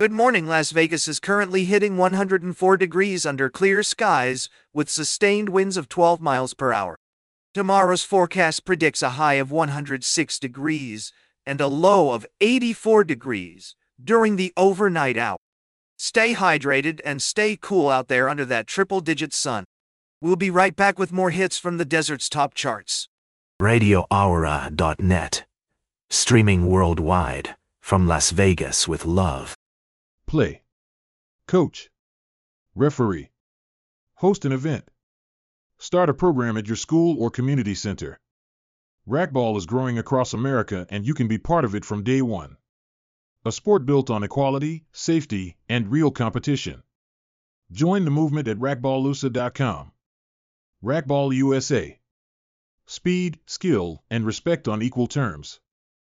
Good morning. Las Vegas is currently hitting 104 degrees under clear skies with sustained winds of 12 miles per hour. Tomorrow's forecast predicts a high of 106 degrees and a low of 84 degrees during the overnight hour. Stay hydrated and stay cool out there under that triple-digit sun. We'll be right back with more hits from the desert's top charts. RadioAura.net. Streaming worldwide from Las Vegas with love. Play. Coach. Referee. Host an event. Start a program at your school or community center. Racquetball is growing across America and you can be part of it from day one. A sport built on equality, safety, and real competition. Join the movement at racquetballusa.com. Racquetball USA. Speed, skill, and respect on equal terms.